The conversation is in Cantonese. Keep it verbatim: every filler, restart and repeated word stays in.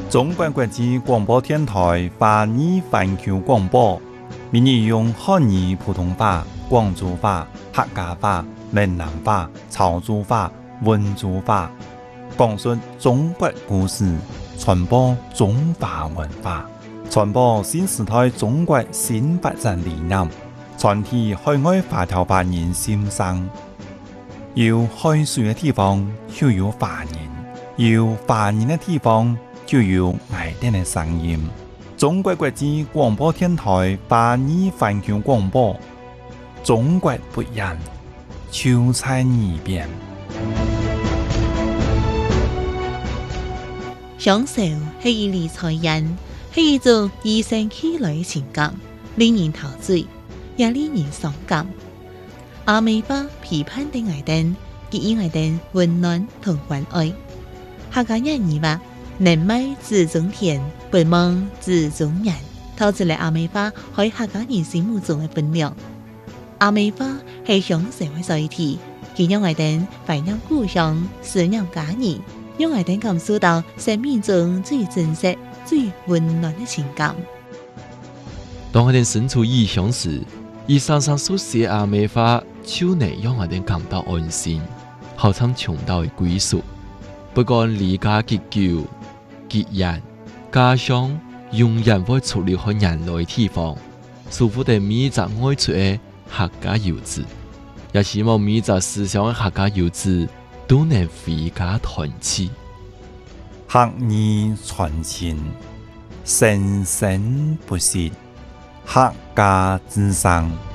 中国国际广播电台华语环球广播，每日用汉语普通话、广州话、客家话、闽南话、潮州话、温州话，讲述中国故事，传播中华文化，传播新时代中国新发展理念，传递海外华侨华人心声。有海水的地方就有华人，有华人的地方就有爱人的声音。中国国际广播电台华语环球广播，中国不一样，就在耳边。 享受是一理财人，是一种与生俱来的情感，令人陶醉，也令人伤感。阿美巴批判的爱人，给予爱人温暖同关爱。客家人語話：人美自中田，不忙自中人，透出嚟阿美巴喺客家人心目中嘅分量。阿美巴係向社會載體，佢讓愛人懷念故鄉，思念家人，讓愛人感受到生命中最真實、最溫暖嘅情感。 當我哋身處異鄉時，以常常所寫阿美話，就能讓我哋感到安心，好像尋到嘅歸屬。不管離家結久、結人，家鄉永遠會出離開人類地方，祝福哋每隻愛出嘅客家遊子，也希望每隻思鄉嘅客家遊子都能回家團聚。 客語傳情，生生不息，客家之聲。